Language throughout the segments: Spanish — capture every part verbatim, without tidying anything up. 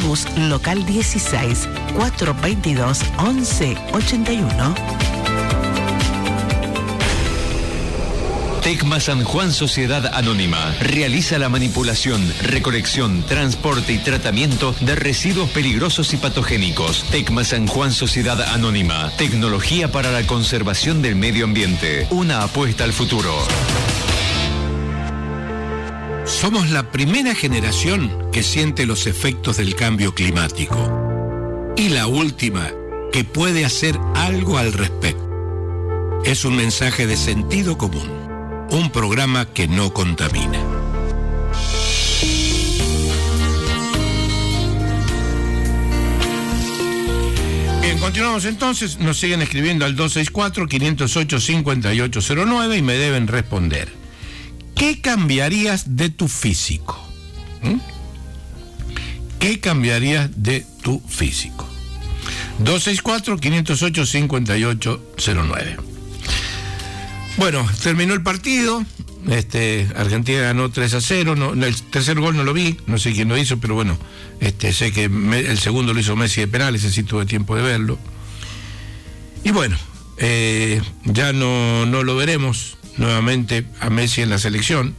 Bus Local dieciséis, cuatrocientos veintidós, once ochenta y uno. Tecma San Juan Sociedad Anónima realiza la manipulación, recolección, transporte y tratamiento de residuos peligrosos y patogénicos. Tecma San Juan Sociedad Anónima, tecnología para la conservación del medio ambiente, una apuesta al futuro. Somos la primera generación que siente los efectos del cambio climático y la última que puede hacer algo al respecto. Es un mensaje de sentido común. Un programa que no contamina. Bien, continuamos entonces. Nos siguen escribiendo al dos seis cuatro, cinco cero ocho, cinco ocho cero nueve y me deben responder. ¿Qué cambiarías de tu físico? ¿Mm? ¿Qué cambiarías de tu físico? dos seis cuatro, cinco cero ocho, cinco ocho cero nueve. Bueno, terminó el partido, este, Argentina ganó tres a cero, no, el tercer gol no lo vi, no sé quién lo hizo, pero bueno, este, sé que me, el segundo lo hizo Messi de penal, ese sí tuve tiempo de verlo. Y bueno, eh, ya no, no lo veremos nuevamente a Messi en la selección.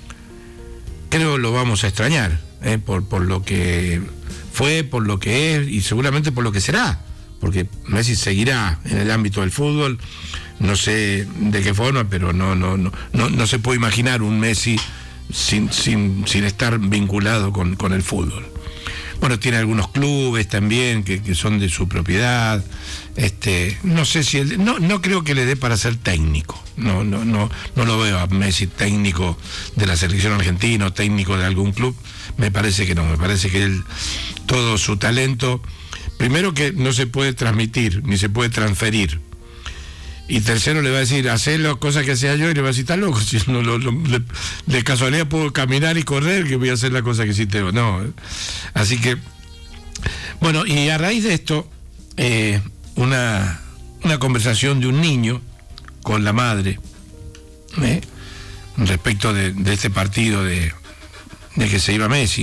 Creo lo vamos a extrañar, eh, por, por lo que fue, por lo que es y seguramente por lo que será, porque Messi seguirá en el ámbito del fútbol. No sé de qué forma, pero no, no, no, no, no se puede imaginar un Messi sin, sin, sin estar vinculado con, con el fútbol. Bueno, tiene algunos clubes también que, que son de su propiedad. Este, no sé si él, no, no creo que le dé para ser técnico. No, no, no, no lo veo a Messi técnico de la selección argentina o técnico de algún club. Me parece que no, me parece que él, todo su talento, primero que no se puede transmitir, ni se puede transferir. Y tercero le va a decir, hacé las cosas que hacía yo, y le va a decir, está loco, si no, lo, lo, de, de casualidad puedo caminar y correr, que voy a hacer las cosas que hiciste vos. No. Así que, bueno, y a raíz de esto, eh, una, una conversación de un niño con la madre, ¿eh? respecto de, de este partido de, de que se iba Messi.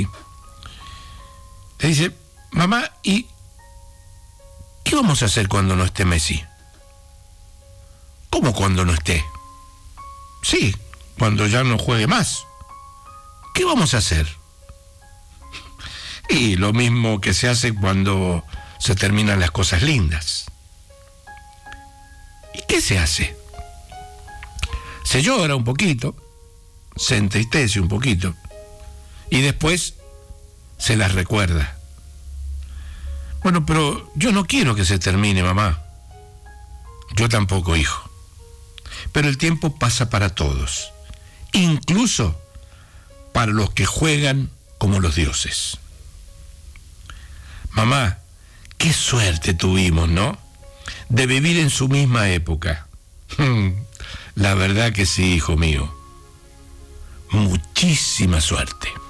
Le dice, mamá, ¿y qué vamos a hacer cuando no esté Messi? ¿Cómo cuando no esté? Sí, cuando ya no juegue más. ¿Qué vamos a hacer? Y lo mismo que se hace cuando se terminan las cosas lindas. ¿Y qué se hace? Se llora un poquito, se entristece un poquito, y después se las recuerda. Bueno, pero yo no quiero que se termine, mamá. Yo tampoco, hijo. Pero el tiempo pasa para todos, incluso para los que juegan como los dioses. Mamá, qué suerte tuvimos, ¿no? De vivir en su misma época. La verdad que sí, hijo mío. Muchísima suerte.